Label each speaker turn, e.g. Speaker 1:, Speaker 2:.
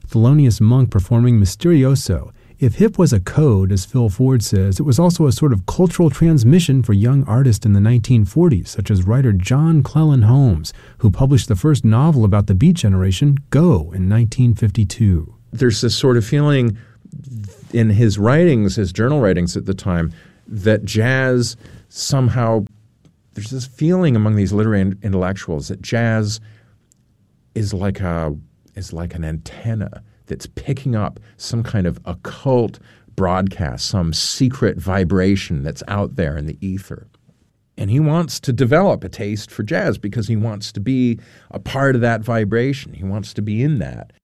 Speaker 1: Thelonious Monk performing Mysterioso. If hip was a code, as Phil Ford says, it was also a sort of cultural transmission for young artists in the 1940s, such as writer John Cleland Holmes, who published the first novel about the Beat Generation, Go, in 1952.
Speaker 2: There's this sort of feeling in his writings, his journal writings at the time, that jazz somehow, there's this feeling among these literary intellectuals that jazz is like an antenna that's picking up some kind of occult broadcast, some secret vibration that's out there in the ether. And he wants to develop a taste for jazz because he wants to be a part of that vibration. He wants to be in that.